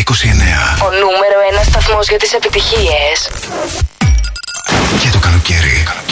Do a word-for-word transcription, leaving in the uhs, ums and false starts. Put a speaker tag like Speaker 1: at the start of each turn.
Speaker 1: είκοσι εννέα.
Speaker 2: Ο νούμερο ένα σταθμός για τις επιτυχίες.
Speaker 1: Και το καλοκαίρι.